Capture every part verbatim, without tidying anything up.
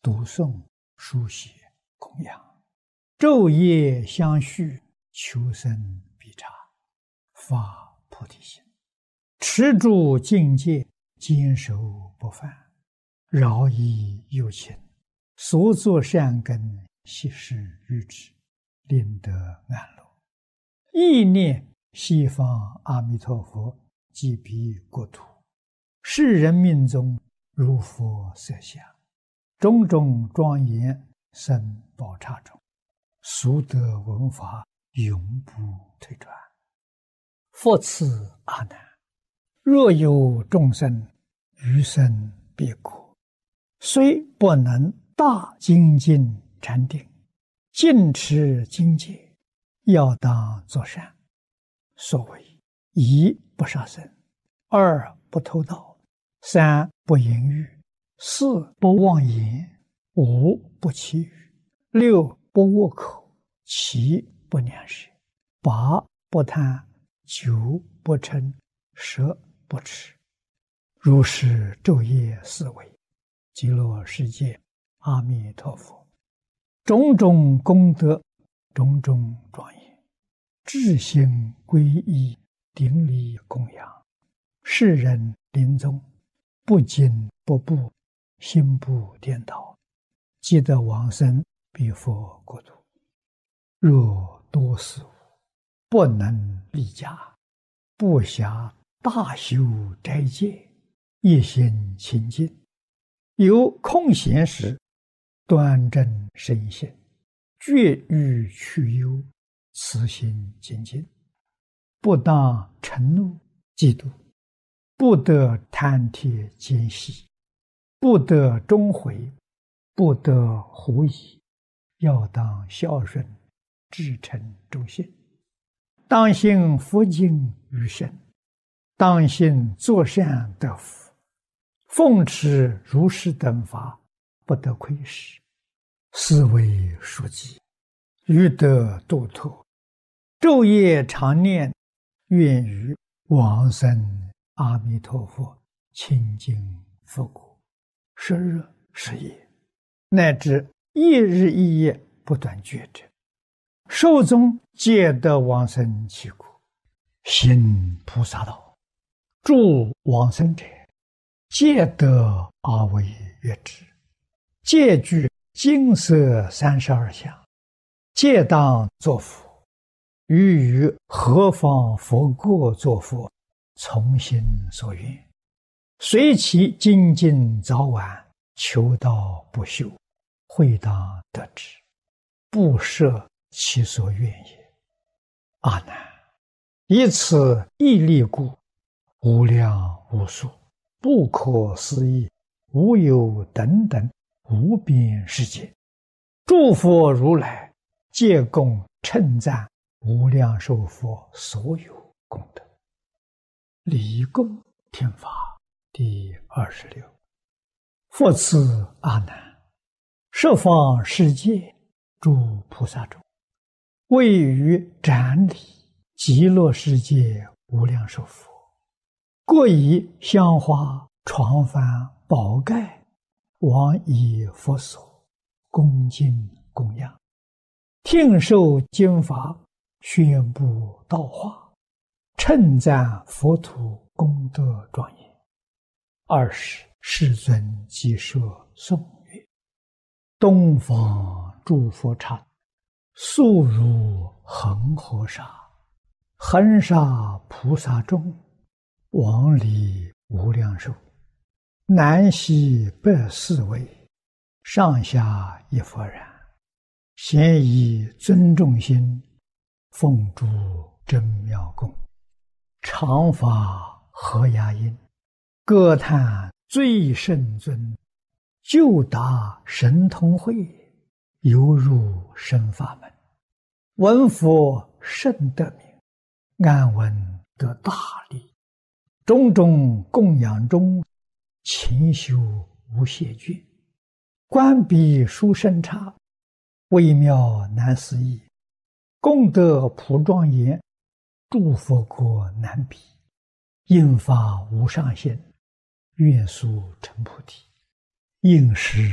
读诵、书写、供养，昼夜相续，求生必察，发菩提心，持住境界，坚守不犯，饶益有情，所作善根，悉施于之，令得安乐。意念西方阿弥陀佛即彼国土，世人命中如佛色相，种种庄严生宝刹中，俗得闻法永不退转。复次阿难，若有众生余生彼国，虽不能大精进禅定，尽持精戒，要当作善。所谓一不杀生，二不偷盗，三不淫欲，四不妄言，五不绮语，六不恶口，七不两舌，八不贪，九不嗔，十不痴。如是昼夜思维，极乐世界阿弥陀佛种种功德，种种庄严，至心皈依，顶礼供养，世人临终不惊不怖，心不颠倒，即得往生彼佛国土。若多事物不能立家，不暇大修斋戒，一心清净，有空闲时端正身心，绝欲去忧，慈心精进，不当嗔怒嫉妒，不得贪帖奸细，不得终悔，不得狐疑，要当孝顺，至诚忠信，当信佛经于身，当信作善得福，奉持如是等法，不得亏失，是为书记，欲得度脱，昼夜常念，愿于往生阿弥陀佛清净佛国，十日十夜，乃至一日一夜不断觉者，寿终皆得往生其国。行菩萨道，助往生者，皆得阿惟越致，皆具金色三十二相，皆当作佛。于于何方佛国作佛，从心所愿，随其精进早晚，求道不休，会当得之，不设其所愿也。阿难，以此义力故，无量无数，不可思议，无有等等无边世界，诸佛如来皆共称赞无量寿佛所有功德。礼供听法第二十六。复次阿难，十方世界诸菩萨中，位于展礼极乐世界无量寿佛，各以香花、床幡、宝盖往以佛所，恭敬供养，听受经法，宣布道化，称赞佛土功德庄严。二是世尊即说颂曰：东方诸佛刹，速如恒河沙，恒沙菩萨众，往礼无量寿，南西北四围，上下一佛然，咸以尊重心，奉诸真妙供，常发和雅音，歌叹最圣尊，就达神通慧，犹入深法门，闻佛甚得名，安闻得大利，种种供养中，勤修无懈倦，观彼殊胜刹，微妙难思议，功德普庄严，诸佛国难比，应发无上限，愿速成菩提，应时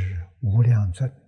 无量尊